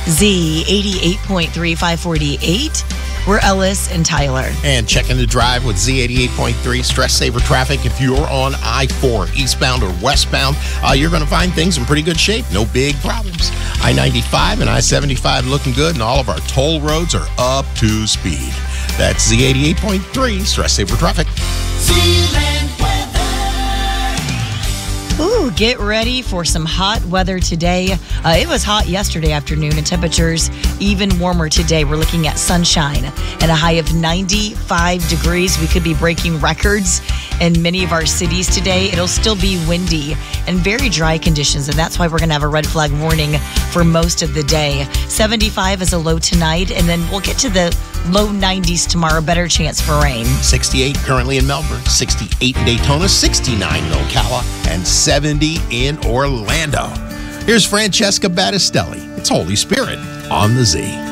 Z 88.3, 548. We're Ellis and Tyler. And checking the drive with Z88.3 Stress Saver Traffic. If you're on I-4, eastbound or westbound, you're going to find things in pretty good shape. No big problems. I-95 and I-75 looking good, and all of our toll roads are up to speed. That's Z88.3 Stress Saver Traffic. Ooh, get ready for some hot weather today. It was hot yesterday afternoon, and temperatures even warmer today. We're looking at sunshine and a high of 95 degrees. We could be breaking records in many of our cities today. It'll still be windy and very dry conditions, and that's why we're going to have a red flag warning for most of the day. 75 is a low tonight, and then we'll get to the low 90s tomorrow. Better chance for rain. 68 currently in Melbourne, 68 in Daytona, 69 in Ocala, and 70 in Orlando. Here's Francesca Battistelli. It's Holy Spirit on the Z.